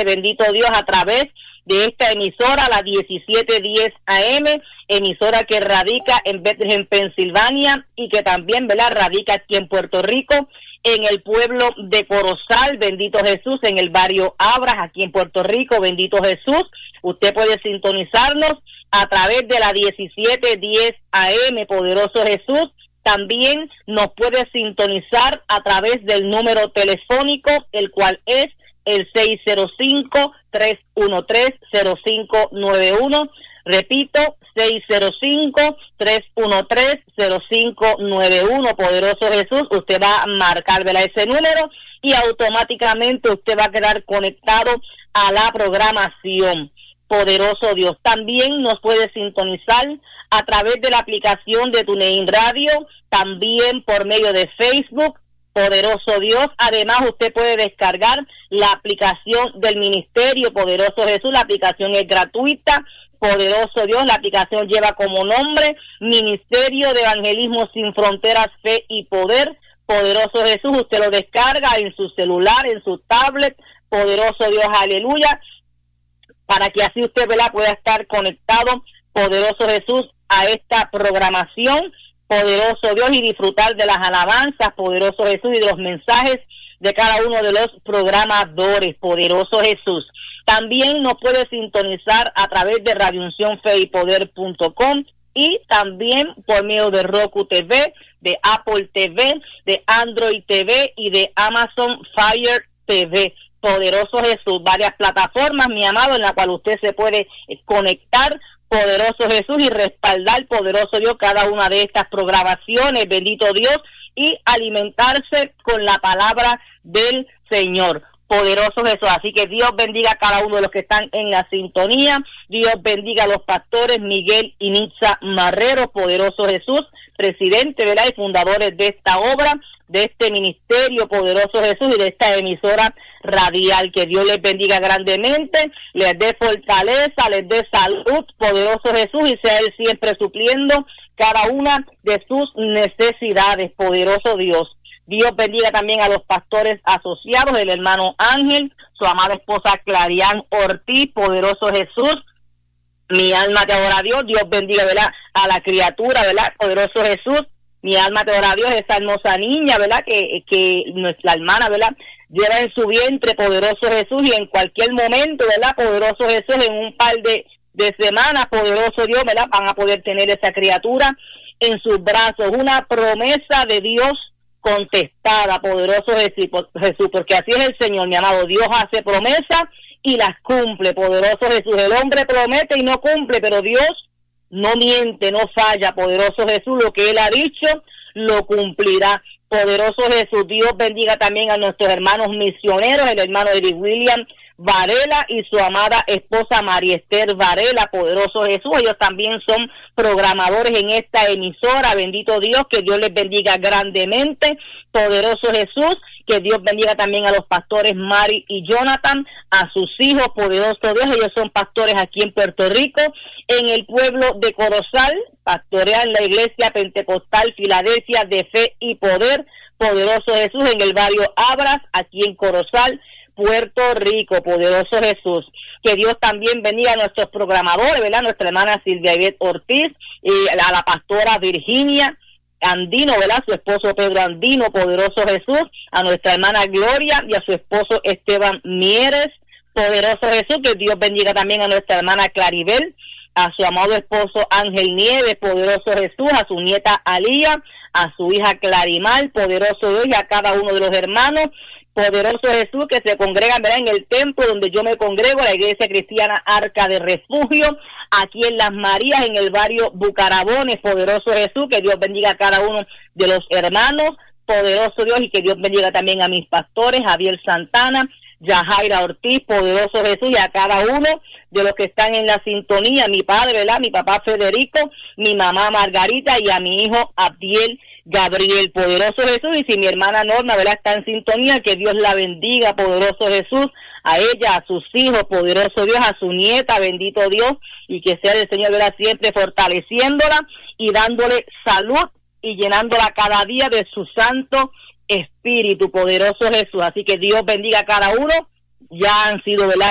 escuche, bendito Dios, a través de esta emisora, la 1710 AM, emisora que radica en Bethlehem, Pensilvania, y que también, ¿verdad?, radica aquí en Puerto Rico, en el pueblo de Corozal, bendito Jesús, en el barrio Abras, aquí en Puerto Rico, bendito Jesús. Usted puede sintonizarnos a través de la 1710 AM, poderoso Jesús. También nos puede sintonizar a través del número telefónico, el cual es el 605-313-0591. Repito, 605-313-0591. Poderoso Jesús, usted va a marcar, ¿verdad?, ese número y automáticamente usted va a quedar conectado a la programación. Poderoso Dios. También nos puede sintonizar a través de la aplicación de TuneIn Radio, también por medio de Facebook. Poderoso Dios. Además, usted puede descargar la aplicación del ministerio Poderoso Jesús. La aplicación es gratuita. Poderoso Dios. La aplicación lleva como nombre Ministerio de Evangelismo Sin Fronteras, Fe y Poder. Poderoso Jesús. Usted lo descarga en su celular, en su tablet. Poderoso Dios. Aleluya. Para que así usted, ¿verdad?, pueda estar conectado, poderoso Jesús, a esta programación, poderoso Dios, y disfrutar de las alabanzas, poderoso Jesús, y de los mensajes de cada uno de los programadores, poderoso Jesús. También nos puede sintonizar a través de radiounciónfeypoder.com y también por medio de Roku TV, de Apple TV, de Android TV y de Amazon Fire TV. Poderoso Jesús, varias plataformas, mi amado, en la cual usted se puede conectar, poderoso Jesús, y respaldar, poderoso Dios, cada una de estas programaciones, bendito Dios, y alimentarse con la palabra del Señor. Poderoso Jesús. Así que Dios bendiga a cada uno de los que están en la sintonía. Dios bendiga a los pastores Miguel y Nitza Marrero, poderoso Jesús, presidente, ¿verdad?, y fundadores de esta obra, de este ministerio, poderoso Jesús, y de esta emisora radial. Que Dios les bendiga grandemente, les dé fortaleza, les dé salud, poderoso Jesús, y sea Él siempre supliendo cada una de sus necesidades, poderoso Dios. Dios bendiga también a los pastores asociados, el hermano Ángel, su amada esposa Clarián Ortiz, poderoso Jesús. Mi alma te adora a Dios. Dios bendiga, ¿verdad?, a la criatura, ¿verdad?, poderoso Jesús. Mi alma te adora a Dios, esa hermosa niña, ¿verdad?, que nuestra hermana, ¿verdad?, lleva en su vientre, poderoso Jesús, y en cualquier momento, ¿verdad?, poderoso Jesús, en un par de semanas, poderoso Dios, ¿verdad?, van a poder tener esa criatura en sus brazos. Una promesa de Dios contestada, poderoso Jesús, porque así es el Señor, mi amado. Dios hace promesas y las cumple, poderoso Jesús. El hombre promete y no cumple, pero Dios no miente, no falla, poderoso Jesús. Lo que Él ha dicho, lo cumplirá, poderoso Jesús. Dios bendiga también a nuestros hermanos misioneros, el hermano Eric William Varela y su amada esposa María Esther Varela, poderoso Jesús. Ellos también son programadores en esta emisora, bendito Dios, que Dios les bendiga grandemente, poderoso Jesús. Que Dios bendiga también a los pastores Mari y Jonathan, a sus hijos, poderoso Dios. Ellos son pastores aquí en Puerto Rico, en el pueblo de Corozal, pastorean la iglesia pentecostal Filadelfia de Fe y Poder, poderoso Jesús, en el barrio Abras, aquí en Corozal, Puerto Rico, poderoso Jesús. Que Dios también bendiga a nuestros programadores, ¿verdad?, nuestra hermana Silvia Ivette Ortiz, a la pastora Virginia Andino, ¿verdad?, su esposo Pedro Andino, poderoso Jesús, a nuestra hermana Gloria y a su esposo Esteban Mieres, poderoso Jesús. Que Dios bendiga también a nuestra hermana Claribel, a su amado esposo Ángel Nieves, poderoso Jesús, a su nieta Alía, a su hija Clarimal, poderoso Dios, y a cada uno de los hermanos, poderoso Jesús, que se congregan, ¿verdad?, en el templo donde yo me congrego, la iglesia cristiana Arca de Refugio, aquí en Las Marías, en el barrio Bucarabones, poderoso Jesús. Que Dios bendiga a cada uno de los hermanos, poderoso Dios, y que Dios bendiga también a mis pastores, Javier Santana, Yajaira Ortiz, poderoso Jesús, y a cada uno de los que están en la sintonía, mi padre, ¿verdad?, mi papá Federico, mi mamá Margarita, y a mi hijo Abdiel Gabriel, poderoso Jesús. Y si mi hermana Norma, ¿verdad?, está en sintonía, que Dios la bendiga, poderoso Jesús, a ella, a sus hijos, poderoso Dios, a su nieta, bendito Dios, y que sea el Señor, ¿verdad?, siempre fortaleciéndola y dándole salud y llenándola cada día de su santo espíritu, poderoso Jesús. Así que Dios bendiga a cada uno. Ya han sido, ¿verdad?,